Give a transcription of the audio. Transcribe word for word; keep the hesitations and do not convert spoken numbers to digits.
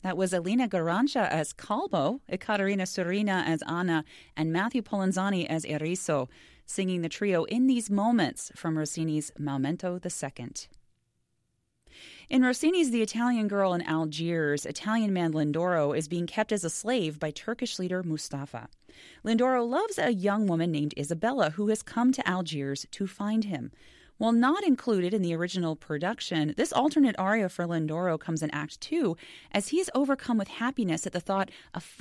That was Elena Garancia as Calbo, Ekaterina Surina as Anna, and Matthew Polenzani as Eriso, singing the trio In These Moments from Rossini's Maometto the Second. In Rossini's The Italian Girl in Algiers, Italian man Lindoro is being kept as a slave by Turkish leader Mustafa. Lindoro loves a young woman named Isabella who has come to Algiers to find him. While not included in the original production, this alternate aria for Lindoro comes in Act Two as he is overcome with happiness at the thought of